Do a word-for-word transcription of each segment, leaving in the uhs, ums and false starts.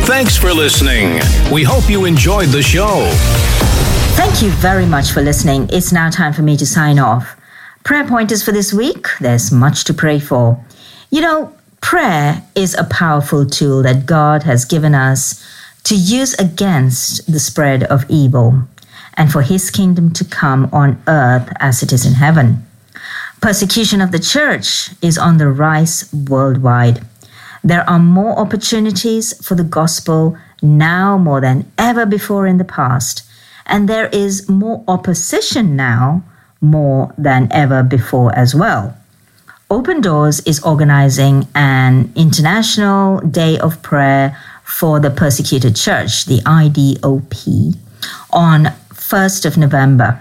Thanks for listening. We hope you enjoyed the show. Thank you very much for listening. It's now time for me to sign off. Prayer pointers for this week. There's much to pray for. You know, prayer is a powerful tool that God has given us to use against the spread of evil and for his kingdom to come on earth as it is in heaven. Persecution of the church is on the rise worldwide. There are more opportunities for the gospel now more than ever before in the past, and there is more opposition now more than ever before as well. Open Doors is organizing an International Day of Prayer for the Persecuted Church, the I D O P, on first of November,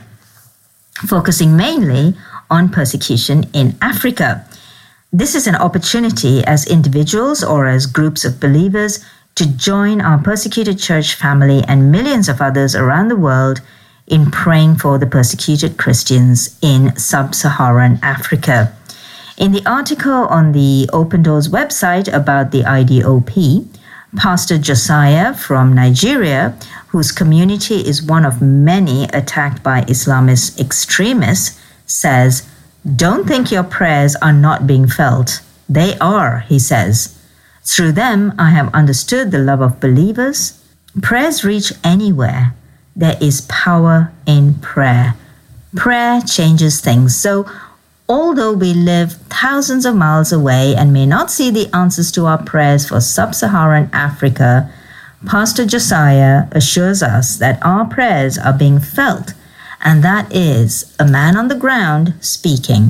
focusing mainly on persecution in Africa. This is an opportunity as individuals or as groups of believers to join our persecuted church family and millions of others around the world in praying for the persecuted Christians in sub-Saharan Africa. In the article on the Open Doors website about the I D O P, Pastor Josiah from Nigeria, whose community is one of many attacked by Islamist extremists, says, "Don't think your prayers are not being felt. They are," he says. "Through them, I have understood the love of believers. Prayers reach anywhere. There is power in prayer. Prayer changes things." So, although we live thousands of miles away and may not see the answers to our prayers for sub-Saharan Africa, Pastor Josiah assures us that our prayers are being felt, and that is a man on the ground speaking.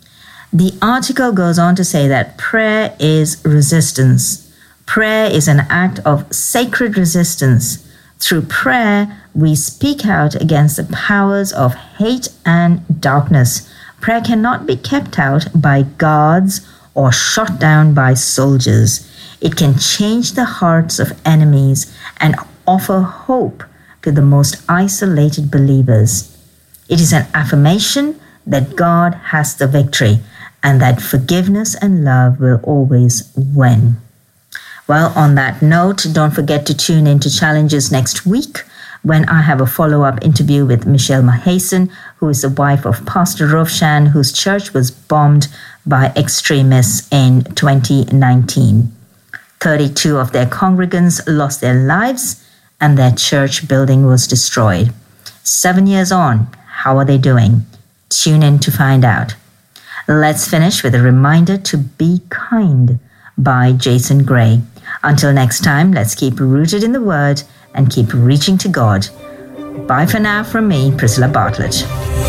The article goes on to say that prayer is resistance. Prayer is an act of sacred resistance. Through prayer, we speak out against the powers of hate and darkness. Prayer cannot be kept out by guards or shot down by soldiers. It can change the hearts of enemies and offer hope to the most isolated believers. It is an affirmation that God has the victory and that forgiveness and love will always win. Well, on that note, don't forget to tune in to Challenges next week when I have a follow-up interview with Michelle Mahason, who is the wife of Pastor Rovshan, whose church was bombed by extremists in twenty nineteen. thirty-two of their congregants lost their lives and their church building was destroyed. Seven years on, how are they doing? Tune in to find out. Let's finish with a reminder to be kind by Jason Gray. Until next time, let's keep rooted in the Word and keep reaching to God. Bye for now from me, Priscilla Bartlett.